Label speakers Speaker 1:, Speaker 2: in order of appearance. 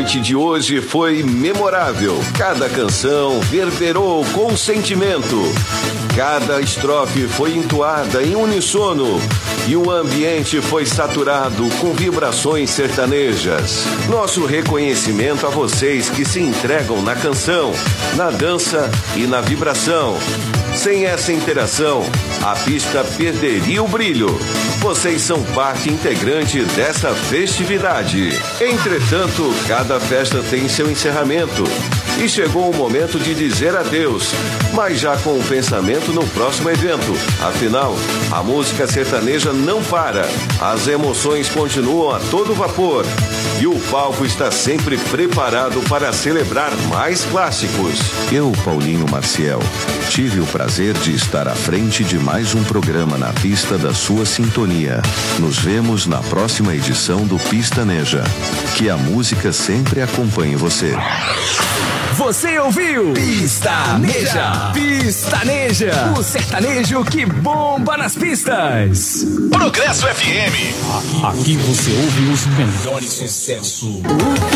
Speaker 1: noite de hoje foi memorável. Cada canção verberou com sentimento. Cada estrofe foi entoada em uníssono e o ambiente foi saturado com vibrações sertanejas. Nosso reconhecimento a vocês que se entregam na canção, na dança e na vibração. Sem essa interação, a pista perderia o brilho. Vocês são parte integrante dessa festividade. Entretanto, cada festa tem seu encerramento. E chegou o momento de dizer adeus, mas já com o pensamento no próximo evento. Afinal, a música sertaneja não para. As emoções continuam a todo vapor. E o palco está sempre preparado para celebrar mais clássicos.
Speaker 2: Eu, Paulinho Maciel, tive o prazer de estar à frente de mais um programa na pista da sua sintonia. Nos vemos na próxima edição do Pistaneja. Que a música sempre acompanhe você.
Speaker 3: Você ouviu Pistaneja. Pistaneja, o sertanejo que bomba nas pistas.
Speaker 4: Progresso FM.
Speaker 5: Aqui você ouve os melhores sucessos.